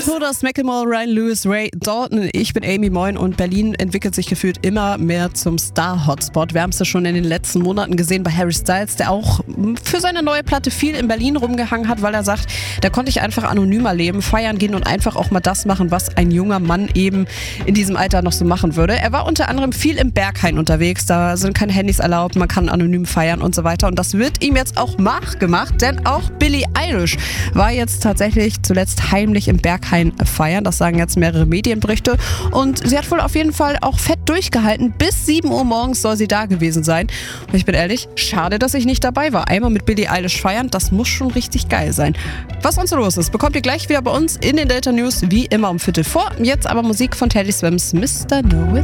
Todas, Macklemore, Ryan Lewis, Ray Dalton. Ich bin Amy, moin, und Berlin entwickelt sich gefühlt immer mehr zum Star-Hotspot. Wir haben es ja schon in den letzten Monaten gesehen bei Harry Styles, der auch für seine neue Platte viel in Berlin rumgehangen hat, weil er sagt, da konnte ich einfach anonymer leben, feiern gehen und einfach auch mal das machen, was ein junger Mann eben in diesem Alter noch so machen würde. Er war unter anderem viel im Berghain unterwegs, da sind keine Handys erlaubt, man kann anonym feiern und so weiter, und das wird ihm jetzt auch nachgemacht, denn auch Billie Eilish war jetzt tatsächlich zuletzt heimlich im Berghain feiern. Das sagen jetzt mehrere Medienberichte. Und sie hat wohl auf jeden Fall auch fett durchgehalten. Bis 7 Uhr morgens soll sie da gewesen sein. Und ich bin ehrlich, schade, dass ich nicht dabei war. Einmal mit Billie Eilish feiern, das muss schon richtig geil sein. Was sonst so los ist, bekommt ihr gleich wieder bei uns in den Delta News, wie immer um 15:15. Jetzt aber Musik von Teddy Swims, Mr. Know It.